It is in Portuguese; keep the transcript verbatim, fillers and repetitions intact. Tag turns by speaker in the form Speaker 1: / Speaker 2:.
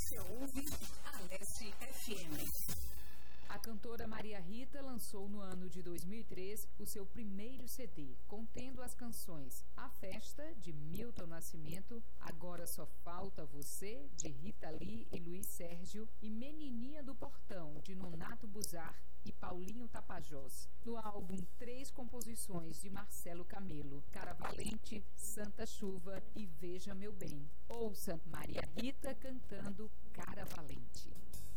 Speaker 1: Você ouve Aleste F M.
Speaker 2: A cantora Maria Rita lançou no ano de dois mil e três o seu primeiro C D, contendo as canções A Festa, de Milton Nascimento, Agora Só Falta Você, de Rita Lee e Luiz Sérgio, e Menininha do Portão, de Nonato Buzar e Paulinho Tapajós. No álbum, três composições de Marcelo Camelo, Cara Valente, Santa Chuva e Veja Meu Bem. Ouça Maria Rita cantando Cara Valente.